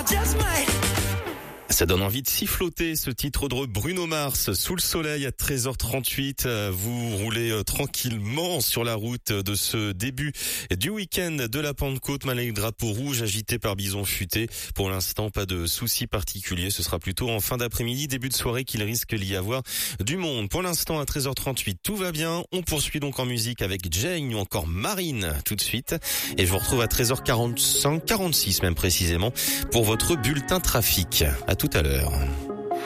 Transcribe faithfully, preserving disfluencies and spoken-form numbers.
Ça donne envie de siffloter, ce titre de Bruno Mars, Sous le soleil à treize heures trente-huit. Vous roulez tranquillement sur la route de ce début du week-end de la Pentecôte, malgré le drapeau rouge agité par Bison Futé. Pour l'instant, pas de soucis particuliers. Ce sera plutôt en fin d'après-midi, début de soirée qu'il risque d'y avoir du monde. Pour l'instant, à treize heures trente-huit, tout va bien. On poursuit donc en musique avec Jane ou encore Marine tout de suite. Et je vous retrouve à treize heures quarante-cinq, quarante-six même précisément, pour votre bulletin trafic. À tout à l'heure.